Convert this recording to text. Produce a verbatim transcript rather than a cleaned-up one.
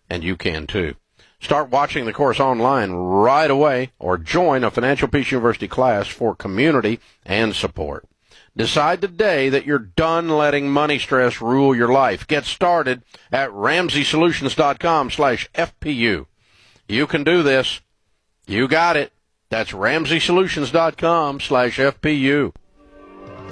and you can too. Start watching the course online right away or join a Financial Peace University class for community and support. Decide today that you're done letting money stress rule your life. Get started at ramsey solutions dot com slash F P U. You can do this. You got it. That's ramsey solutions dot com slash F P U.